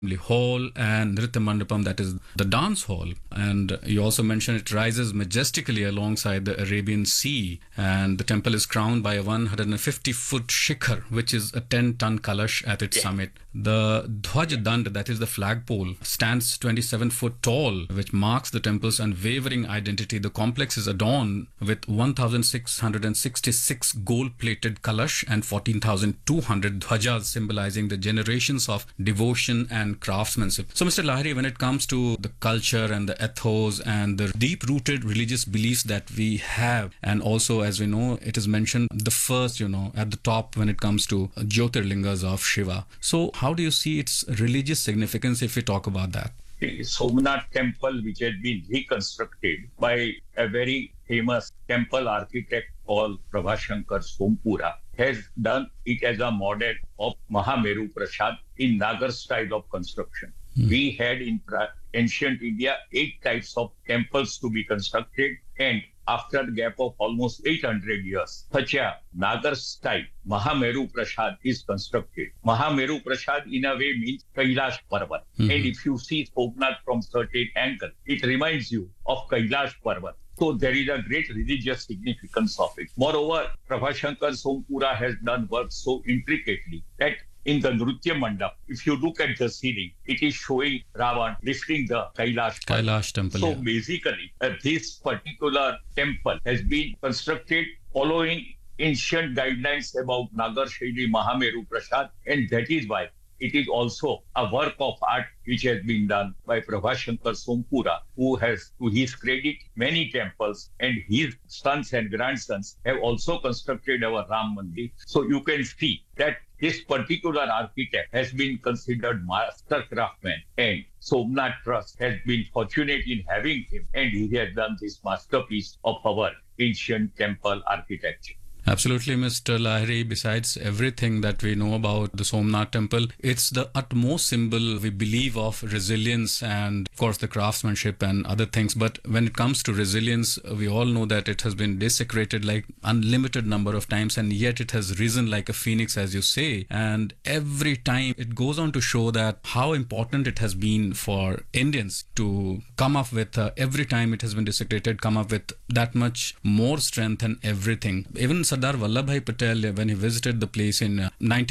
hall and Nritya Mandapam, that is the dance hall. And you also mentioned it rises majestically alongside the Arabian Sea. And the temple is crowned by a 150-foot shikhar, which is a 10-ton kalash at its summit. The Dhwaj Dand, that is the flagpole, stands 27 foot tall, which marks the temple's unwavering identity. The complex is adorned with 1,666 gold-plated kalash and 14,200 dhwajas, symbolizing the generations of devotion and craftsmanship. So, Mr. Lahiri, when it comes to the culture and the ethos and the deep-rooted religious beliefs that we have, and also, as we know, it is mentioned the first, at the top when it comes to Jyotirlingas of Shiva. So, how do you see its religious significance if we talk about that? The Somnath temple, which had been reconstructed by a very famous temple architect called Prabhashankar Sompura, has done it as a model of Mahameru Prasad in Nagar style of construction. We had in ancient India 8 types of temples to be constructed, and after a gap of almost 800 years, such a Nagar style Mahameru Prasad is constructed. Mahameru Prasad in a way means Kailash Parvat. And if you see Somnath from certain angle, it reminds you of Kailash Parvat. So there is a great religious significance of it. Moreover, Prabhashankar Sompura has done work so intricately that in the Nritya Mandap, if you look at the ceiling, it is showing Ravan lifting the Kailash temple. So basically, this particular temple has been constructed following ancient guidelines about Nagar Shaili Mahameru Prasad, and that is why it is also a work of art which has been done by Prabhashankar Sompura, who has, to his credit, many temples, and his sons and grandsons have also constructed our Ram Mandir. So you can see that this particular architect has been considered master craftsman, and Somnath Trust has been fortunate in having him, and he has done this masterpiece of our ancient temple architecture. Absolutely, Mr. Lahiri. Besides everything that we know about the Somnath temple, it's the utmost symbol, we believe, of resilience and, of course, the craftsmanship and other things. But when it comes to resilience, we all know that it has been desecrated like unlimited number of times, and yet it has risen like a phoenix, as you say. And every time it goes on to show that how important it has been for Indians to come up with, every time it has been desecrated, come up with that much more strength and everything. Even Sardar Vallabhbhai Patel, when he visited the place in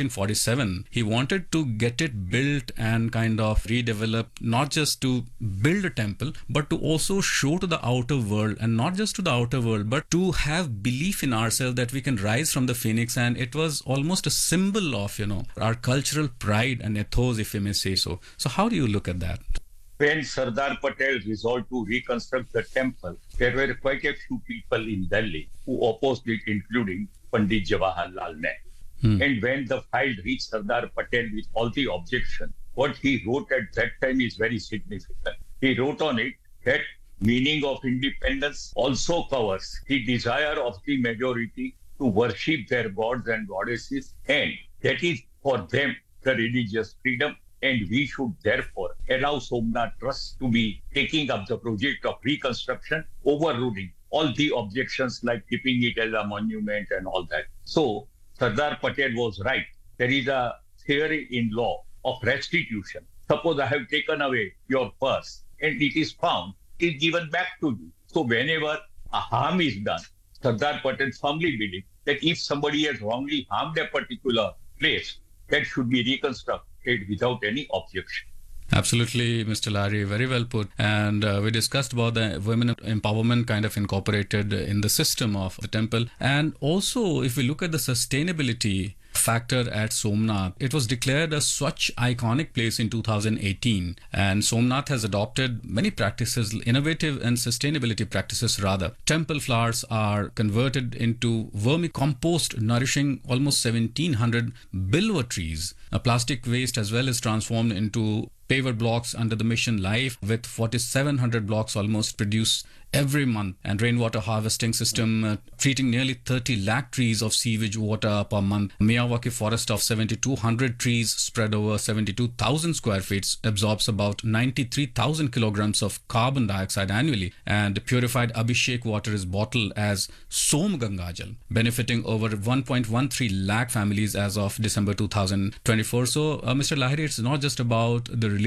1947, he wanted to get it built and kind of redeveloped, not just to build a temple, but to also show to the outer world, and not just to the outer world, but to have belief in ourselves that we can rise from the phoenix. And it was almost a symbol of, our cultural pride and ethos, if you may say so. So how do you look at that? When Sardar Patel resolved to reconstruct the temple, there were quite a few people in Delhi who opposed it, including Pandit Jawaharlal Nehru. And when the file reached Sardar Patel with all the objections, what he wrote at that time is very significant. He wrote on it that meaning of independence also covers the desire of the majority to worship their gods and goddesses, and that is for them the religious freedom. And we should therefore allow Somnath Trust to be taking up the project of reconstruction, overruling all the objections like keeping it as a monument and all that. So Sardar Patel was right. There is a theory in law of restitution. Suppose I have taken away your purse and it is found, it is given back to you. So whenever a harm is done, Sardar Patel firmly believes that if somebody has wrongly harmed a particular place, that should be reconstructed without any objection. Absolutely, Mr. Lahiri, very well put. And we discussed about the women empowerment kind of incorporated in the system of the temple. And also, if we look at the sustainability factor at Somnath, it was declared a Swachh iconic place in 2018, and Somnath has adopted many practices, innovative and sustainability practices rather. Temple flowers are converted into vermicompost, nourishing almost 1,700 bilwa trees. Plastic waste as well is transformed into paver blocks under the mission Life, with 4,700 blocks almost produced every month, and rainwater harvesting system treating nearly 30 lakh trees of sewage water per month. Miyawaki forest of 7,200 trees spread over 72,000 square feet absorbs about 93,000 kilograms of carbon dioxide annually, and purified Abhishek water is bottled as Som Gangajal, benefiting over 1.13 lakh families as of December 2024. So, Mr. Lahiri, it's not just about the